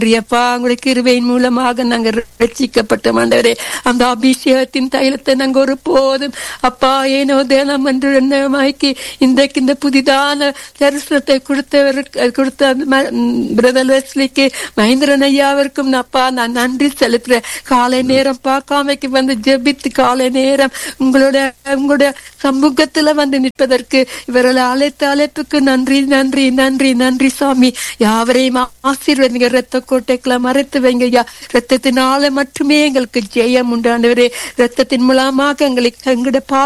அப்பா உங்களுடைய கிருபையின் மூலமாக நாங்கள் ரட்சிக்கப்பட்டோம் ஆண்டவரே. அந்த அபிஷேகத்தின் தைலத்தை நாங்க ஒரு போதும் அப்பா ஏனோ தினம் என்று எண்ணமாக்கி இன்றைக்கு இந்த புதிதான தரிசனத்தை கொடுத்த பிரதர் வெஸ்லிக்கு மகேந்திரன் ஐயாவிற்கும் அப்பா நான் நன்றி செலுத்துறேன். காலை நேரம் பார்க்காமைக்கு வந்து ஜெபித்து காலை நேரம் உங்களுடைய சமூகத்துல வந்து நிற்பதற்கு இவர்களை அழைத்த அழைப்புக்கு நன்றி நன்றி நன்றி நன்றி சாமி. யாவரையும் ஆசீர்வதிங்க. ரத்த கோட்டைக்குள்ள மறைத்து வைங்க ஐயா. ரத்தத்தினால மட்டுமே எங்களுக்கு ஜெயம் உண்டானவரே. ரத்தத்தின் மூலமாக எங்களுடைய